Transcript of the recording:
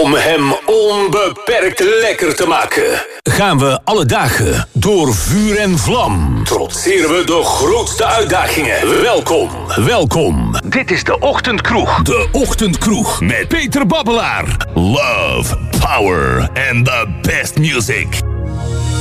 Om hem onbeperkt lekker te maken, gaan we alle dagen door vuur en vlam. Trotseren we de grootste uitdagingen. Welkom. Dit is de Ochtendkroeg. De Ochtendkroeg met Peter Babbelaar. Love, power and the best music.